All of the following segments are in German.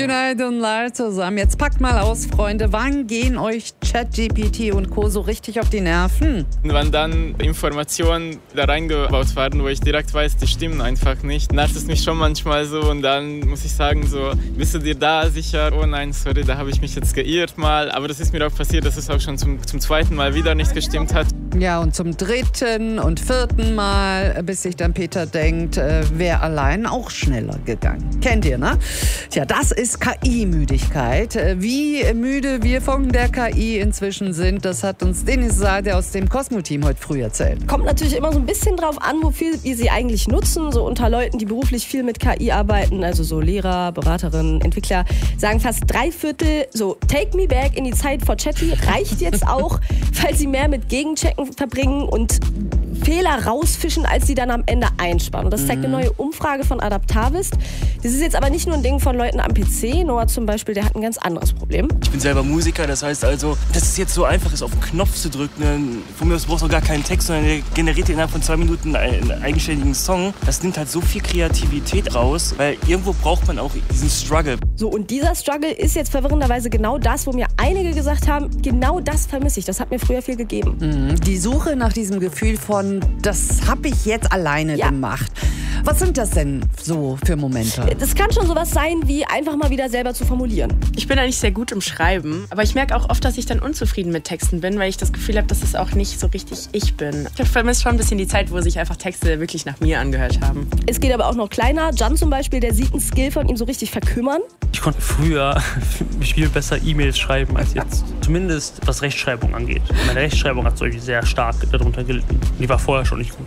Goedenavond zusammen. Jetzt packt mal aus, Freunde. Wann gehen euch ChatGPT und Co. so richtig auf die Nerven? Wenn dann Informationen da reingebaut werden, wo ich direkt weiß, die stimmen einfach nicht, nervt es mich schon manchmal so. Und dann muss ich sagen so, bist du dir da sicher? Oh nein, sorry, da habe ich mich jetzt geirrt mal. Aber das ist mir auch passiert, dass es auch schon zum zweiten Mal wieder nicht gestimmt hat. Ja, und zum dritten und vierten Mal, bis sich dann Peter denkt, wäre allein auch schneller gegangen. Kennt ihr, ne? Tja, das ist KI-Müdigkeit. Wie müde wir von der KI inzwischen sind, das hat uns Dennis Sade aus dem Cosmo-Team heute früh erzählt. Kommt natürlich immer so ein bisschen drauf an, wofür wir sie eigentlich nutzen. So unter Leuten, die beruflich viel mit KI arbeiten, also so Lehrer, Beraterinnen, Entwickler, sagen fast 3/4, so take me back in die Zeit vor Chatty reicht jetzt auch, weil sie mehr mit Gegenchecken verbringen und Fehler rausfischen, als sie dann am Ende einsparen. Und das zeigt eine neue Umfrage von Adaptavist. Das ist jetzt aber nicht nur ein Ding von Leuten am PC. Noah zum Beispiel, der hat ein ganz anderes Problem. Ich bin selber Musiker, das heißt also, dass es jetzt so einfach ist, auf den Knopf zu drücken. Von mir aus brauchst du gar keinen Text, sondern der generiert dir innerhalb von 2 Minuten einen eigenständigen Song. Das nimmt halt so viel Kreativität raus, weil irgendwo braucht man auch diesen Struggle. So, und dieser Struggle ist jetzt verwirrenderweise genau das, wo mir einige gesagt haben, genau das vermisse ich. Das hat mir früher viel gegeben. Die Suche nach diesem Gefühl von, das habe ich jetzt alleine gemacht. Was sind das denn so für Momente? Das kann schon sowas sein, wie einfach mal wieder selber zu formulieren. Ich bin eigentlich sehr gut im Schreiben, aber ich merke auch oft, dass ich dann unzufrieden mit Texten bin, weil ich das Gefühl habe, dass es auch nicht so richtig ich bin. Ich vermisse schon ein bisschen die Zeit, wo sich einfach Texte wirklich nach mir angehört haben. Es geht aber auch noch kleiner. Jan zum Beispiel, der sieht einen Skill von ihm so richtig verkümmern. Ich konnte früher viel besser E-Mails schreiben als jetzt. Zumindest was Rechtschreibung angeht. Meine Rechtschreibung hat sehr stark darunter gelitten. Die war vorher schon nicht gut.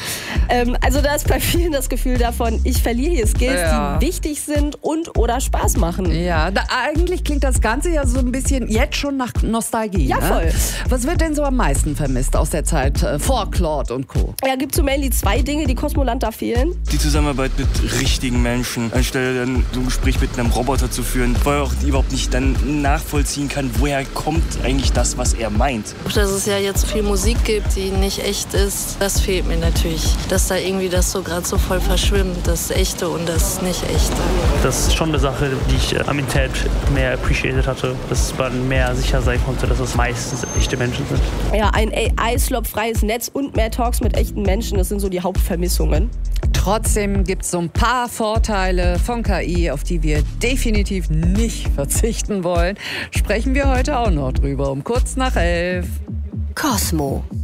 Also da ist bei vielen das Gefühl davon, ich verliere hier Skills, die wichtig sind und oder Spaß machen. Ja, eigentlich klingt das Ganze ja so ein bisschen jetzt schon nach Nostalgie. Ja, voll. Ne? Was wird denn so am meisten vermisst aus der Zeit vor Claude und Co.? Ja, gibt so mainly 2 Dinge, die Cosmoland da fehlen. Die Zusammenarbeit mit richtigen Menschen, anstelle dann so ein Gespräch mit einem Roboter zu führen, weil er auch überhaupt nicht dann nachvollziehen kann, woher kommt eigentlich das, was er meint. Dass es ja jetzt viel Musik gibt, die nicht echt ist, das fehlt mir natürlich. Dass da irgendwie das so gerade so voll verschwimmt, das Echte und das Nicht-Echte. Das ist schon eine Sache, die ich am Internet mehr appreciated hatte, dass man mehr sicher sein konnte, dass es meistens echte Menschen sind. Ja, ein AI-slop-freies Netz und mehr Talks mit echten Menschen, das sind so die Hauptvermissungen. Trotzdem gibt es so ein paar Vorteile von KI, auf die wir definitiv nicht verzichten wollen. Sprechen wir heute auch noch drüber, um kurz nach 11. Cosmo.